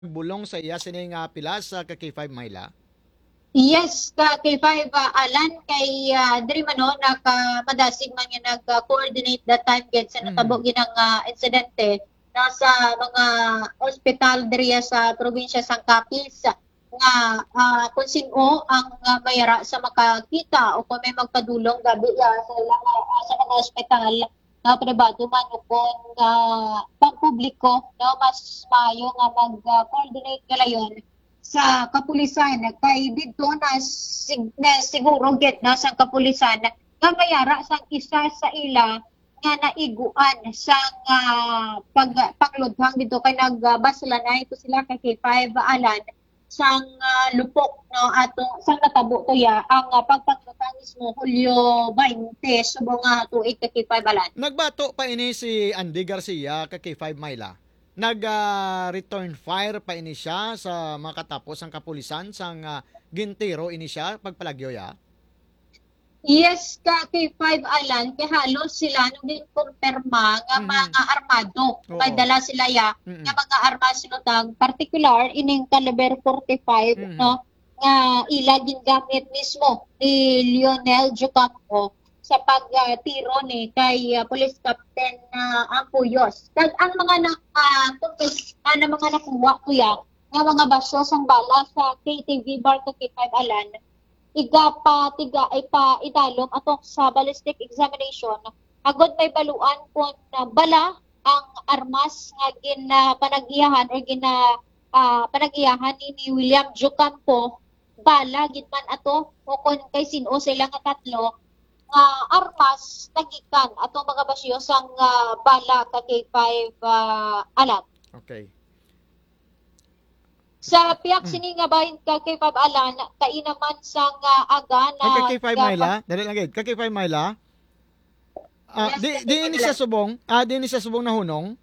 bulong sa iya sini nga pila sa ka K5 Mayla. Yes, ka kay Five Alan kay diri man no nakamadasig man nga nag-coordinate that time gid sa natabo Mhm. ginang insidente nasa mga ospital diri sa probinsya sang Capiz nga kung sino ang mayara sa makakita o kung may magpadulong gabi sa ilang sa mga ospital na pribado man o kung pang-publiko no mas maayo nga mag-coordinate galayon sa kapulisan kay dito na siguro get na sa kapulisan nga mayara sang isa sa ila nga naiguan sa pagludhang dito kay nagbasla na ito sila kay K5 Alan sang lupok no atong sang natabo to ya ang pagpanglutan mismo Hulyo 20 subong nga tuig kay K5 Alan. Nagbato pa ini si Andy Garcia ka K5 Mayla. Nag return fire pa ini siya sa makatapos ang kapulisan sang gintero ini siya pagpalagyo ya. Yes, ka kay Five Alan, kay halos sila nung ginkumpirma nga Mhm. mga armado. May Oo. dala sila ya, nga Mhm. mga armas lutang, particular, ining caliber 45, Mhm. no? Nga ila gingamit mismo ni Lionel Jucampo sa pagtiro ni kay Police Captain Ampuyos. Kag ang mga mga nakuha ko ya, nga mga basyo sang bala sa KTV bar kay Five Alan, tiga ay pa idalom ato sa ballistic examination agod may baluan kung bala ang armas nga panagiyahan or panagiyahan ni William Jucampo bala gid man ato o kung kay sino sila nga tatlo nga armas nagikan atong mga basyo sang bala ka K5 alat. Okay. Sa piyak Mm. sini nga bahin ka K5 alan kainaman sang aga Ang ka K5 nagpag. Mayla, dali lang gid. Ka K5 Mayla. Yes, Di ka di K5 ini siya alan. subong. Di ini siya subong na hunong.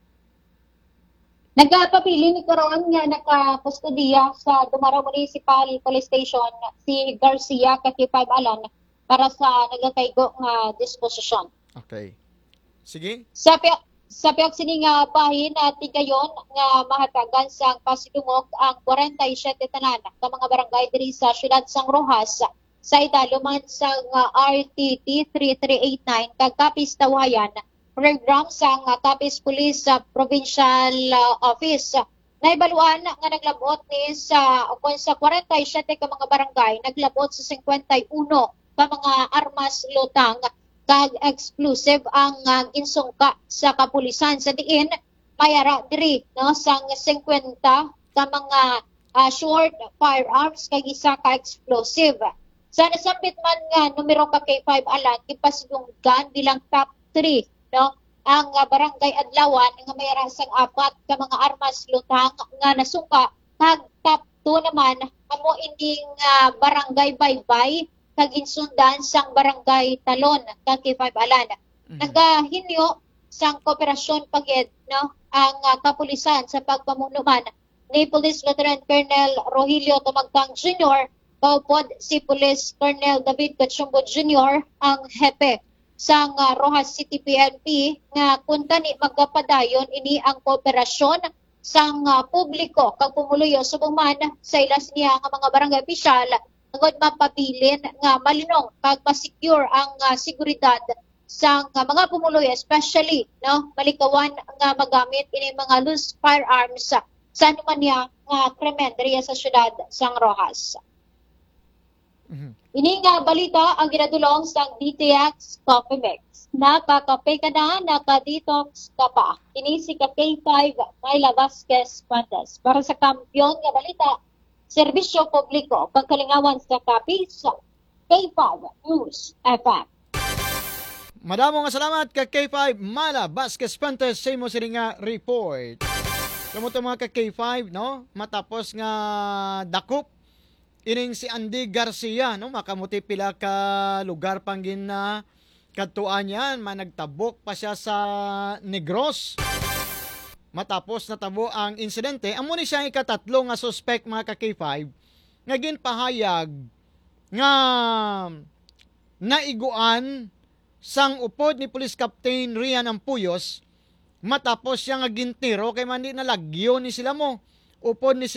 Nagpapili ni karon nga naka-kustodiya sa Dumaro Municipal Police Station si Garcia Kakipag Alan para sa nagakaygo nga disposisyon. Okay. Sige. Sa piyak sini nga bahin na tigayon nga mahatagan sa pasidungog ang 47 tanan ka mga barangay diri sa siyudad sang Rojas sa idaluman sa RTT 3389 kag Kapis Tawayan program sa Capiz Police Provincial Office. Naibaluan nga naglabot ni kung sa 47 ka mga barangay, naglabot sa 51 ka mga armas lutang kag exclusive ang ginsungka sa kapulisan sa diin mayara diri no sang 50 ka mga short firearms kag isa ka explosive. Sa nasambit man nga numero ka kay 5 alan ipasidunggan bilang top 3 no ang barangay Adlawan nga may rasang apat ka mga armas lutang nga nasungka kag top 2 naman amo ining barangay Baybay kag insundan sang barangay Talon kag kay 5 Alan. Mhm. Nagahinyo sang kooperasyon pagid no ang kapulisan sa pagpamuno man ni Police Lieutenant Colonel Rogelio Tumagtang Jr. Kaupod si Police Colonel David Cachumbo Jr. ang hepe sang Rojas City PNP nga kunta ni magapadayon ini ang kooperasyon sang publiko kag pumuluyo subong man sa ilas niya nga mga barangay opisyal agod mapabilin nga malinong kag ma-secure ang seguridad sang mga pumuluyo especially no malikawan nga magamit ini mga loose firearms sa anuman niya nga krimen diri sa syudad sang Rojas. Mhm. Ini nga balita ang ginadulong sa DTX Coffee Mix. Nakakape ka na, nakadetox ka pa. Ini si K5 Myla Vasquez Pantes. Para sa kampyon nga balita, serbisyo publiko, pagkalingawan sa kapis, K5 News FM. Madamo nga salamat ka K5 Mala Vasquez Pantes sa imo sini nga report. Kamo to mga ka K5 no, matapos nga dakop ining si Andy Garcia no, makamuti pila ka lugar panggin na katuan yan, managtabok pa siya sa Negros. Matapos natabo ang insidente, amo ni siya ikatatlo nga suspect mga ka K5 nga ginpahayag nga naiguan sang upod ni Police Captain Rian Ampuyos matapos siya nga gintiro kay mandi nalagyo ni sila mo upon ni